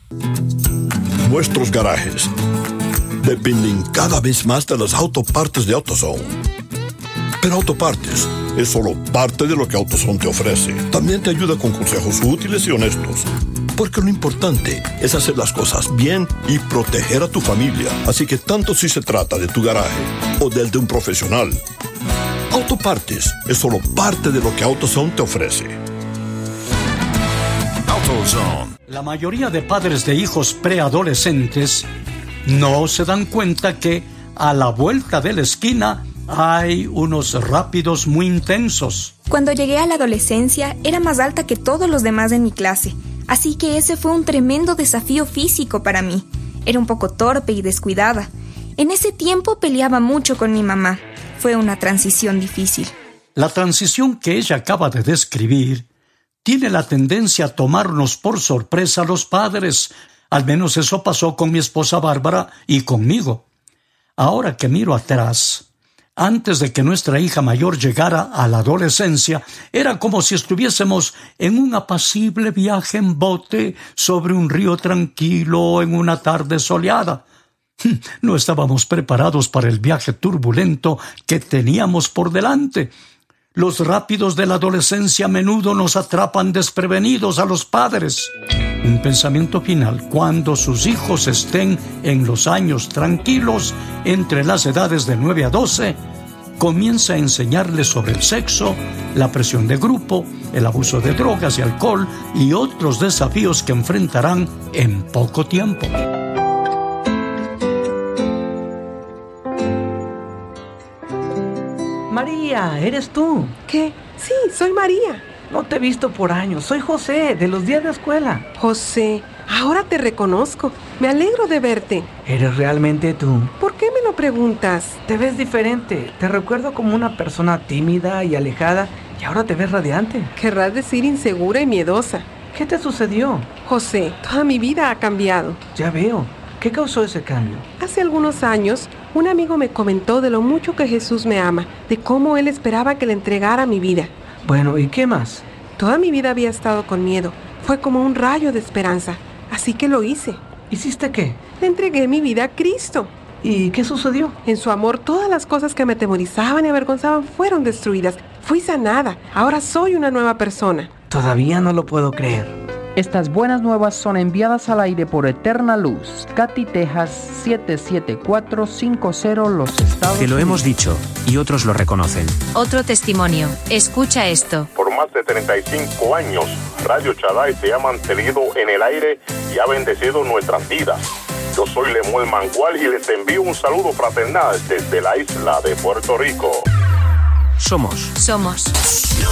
Nuestros garajes dependen cada vez más de las autopartes de AutoZone. Pero Autopartes es solo parte de lo que AutoZone te ofrece. También te ayuda con consejos útiles y honestos. Porque lo importante es hacer las cosas bien y proteger a tu familia. Así que tanto si se trata de tu garaje o del de un profesional, Autopartes es solo parte de lo que AutoZone te ofrece. AutoZone. La mayoría de padres de hijos preadolescentes no se dan cuenta que a la vuelta de la esquina hay unos rápidos muy intensos. Cuando llegué a la adolescencia, era más alta que todos los demás en mi clase. Así que ese fue un tremendo desafío físico para mí. Era un poco torpe y descuidada. En ese tiempo peleaba mucho con mi mamá. Fue una transición difícil. La transición que ella acaba de describir tiene la tendencia a tomarnos por sorpresa a los padres. Al menos eso pasó con mi esposa Bárbara y conmigo. Ahora que miro atrás, antes de que nuestra hija mayor llegara a la adolescencia, era como si estuviésemos en un apacible viaje en bote sobre un río tranquilo en una tarde soleada. No estábamos preparados para el viaje turbulento que teníamos por delante. Los rápidos de la adolescencia a menudo nos atrapan desprevenidos a los padres. Un pensamiento final: cuando sus hijos estén en los años tranquilos, entre las edades de 9 a 12, comienza a enseñarles sobre el sexo, la presión de grupo, el abuso de drogas y alcohol y otros desafíos que enfrentarán en poco tiempo. María, ¿eres tú? ¿Qué? Sí, soy María. No te he visto por años. Soy José, de los días de escuela. José, ahora te reconozco. Me alegro de verte. ¿Eres realmente tú? ¿Por qué me lo preguntas? Te ves diferente. Te recuerdo como una persona tímida y alejada, y ahora te ves radiante. Querrás decir insegura y miedosa. ¿Qué te sucedió? José, toda mi vida ha cambiado. Ya veo. ¿Qué causó ese cambio? Hace algunos años, un amigo me comentó de lo mucho que Jesús me ama, de cómo Él esperaba que le entregara mi vida. Bueno, ¿y qué más? Toda mi vida había estado con miedo. Fue como un rayo de esperanza. Así que lo hice. ¿Hiciste qué? Le entregué mi vida a Cristo. ¿Y qué sucedió? En su amor, todas las cosas que me atemorizaban y avergonzaban fueron destruidas. Fui sanada. Ahora soy una nueva persona. Todavía no lo puedo creer. Estas buenas nuevas son enviadas al aire por Eterna Luz, Katy, Texas 77450, los Estados Unidos. Te lo hemos dicho y otros lo reconocen. Otro testimonio. Escucha esto. Por más de 35 años, Radio Shaddai se ha mantenido en el aire y ha bendecido nuestras vidas. Yo soy Lemuel Mangual y les envío un saludo fraternal desde la isla de Puerto Rico. Somos